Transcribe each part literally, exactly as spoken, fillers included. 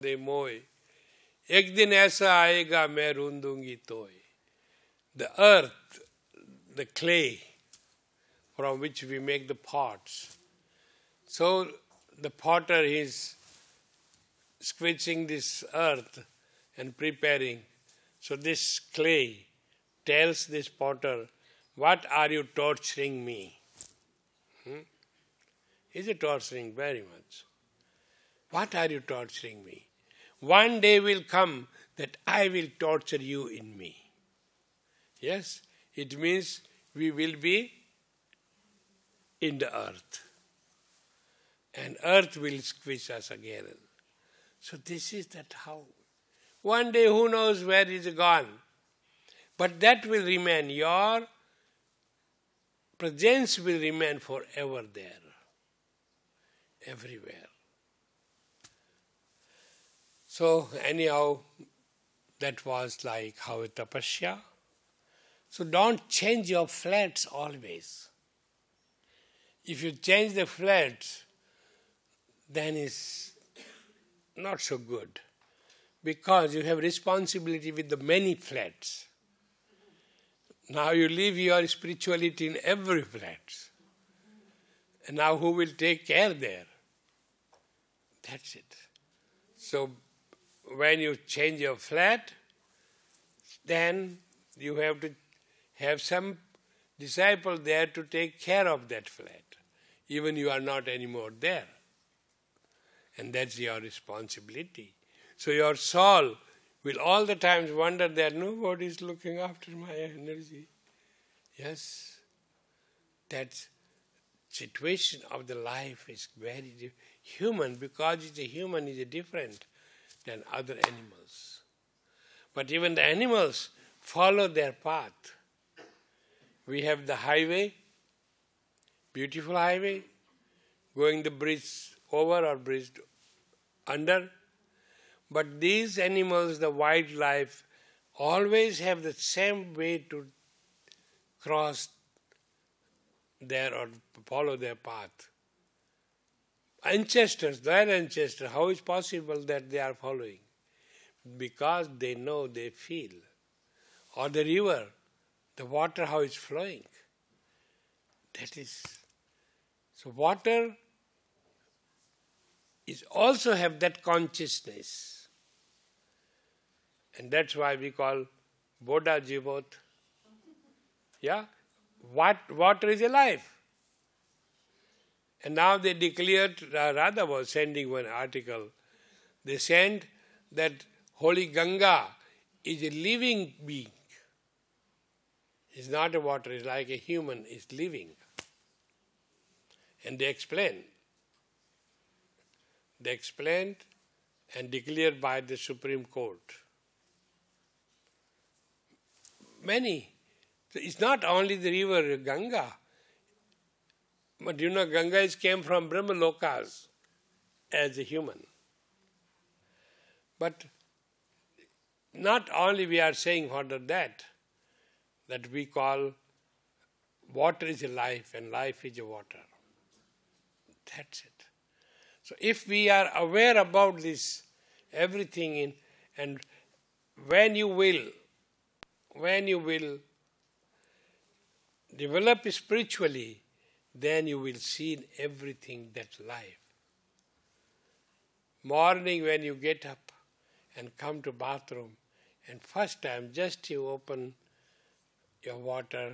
दे मोए, एक दिन ऐसा आएगा मैं रूंदूंगी तोय. The earth, the clay from which we make the pots. So the potter is squishing this earth and preparing. So this clay tells this potter, what are you torturing me? Hmm? Is it torturing? Very much. What are you torturing me? One day will come that I will torture you in me. Yes, it means we will be in the earth. And earth will squish us again. So this is that how. One day who knows where is gone. But that will remain. Your presence will remain forever there. Everywhere. So anyhow, that was like how a tapasya. So don't change your flats always. If you change the flats, then it's not so good. Because you have responsibility with the many flats. Now you leave your spirituality in every flat. And now who will take care there? That's it. So when you change your flat, then you have to have some disciple there to take care of that flat. Even you are not anymore there. And that's your responsibility. So your soul will all the times wonder that nobody is looking after my energy. Yes, that situation of the life is very di- human, because it's a human is different than other animals. But even the animals follow their path. We have the highway, beautiful highway, going the bridge over or bridge under. But these animals, the wildlife, always have the same way to cross there or follow their path. Ancestors, their ancestors, how is possible that they are following? Because they know, they feel. Or the river, the water, how it's flowing. That is. So water is also have that consciousness. And that's why we call Bodha Jivot. Yeah? What water is alive. And now they declared, Radha was sending one article, they sent that Holy Ganga is a living being. It's not a water, it's like a human, it's living. And they explain. They explained and declared by the Supreme Court. Many. It's not only the river Ganga, but you know Ganga is came from Brahmalokas as a human. But not only we are saying what are that, that we call water is a life and life is a water. That's it. So if we are aware about this, everything in, and when you will, when you will develop spiritually, then you will see in everything that's life. Morning when you get up and come to bathroom, and first time just you open your water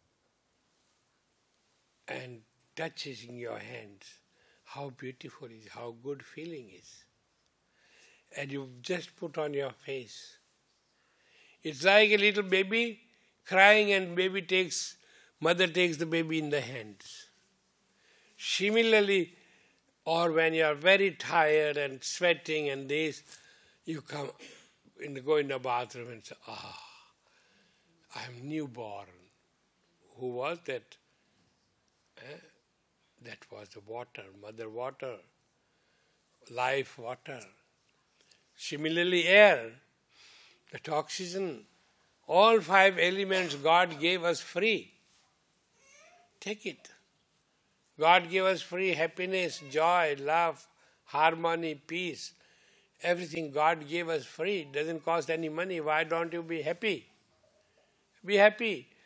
and touches in your hands, how beautiful is, how good feeling is. And you just put on your face. It's like a little baby crying and baby takes, mother takes the baby in the hands. Similarly, or when you are very tired and sweating and this, you come and go in the bathroom and say, ah, I'm newborn. Who was that? Eh? That was the water, mother water, life water. Similarly, air, that oxygen, all five elements God gave us free. Take it. God gave us free happiness, joy, love, harmony, peace. Everything God gave us free, doesn't cost any money. Why don't you be happy? Be happy.